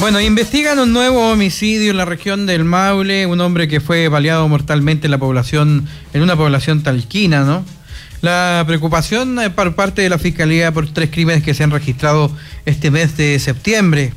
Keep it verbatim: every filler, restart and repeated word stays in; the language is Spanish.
Bueno, investigan un nuevo homicidio en la región del Maule, un hombre que fue baleado mortalmente en la población, en una población talquina, ¿no? La preocupación por parte de la Fiscalía por tres crímenes que se han registrado este mes de septiembre.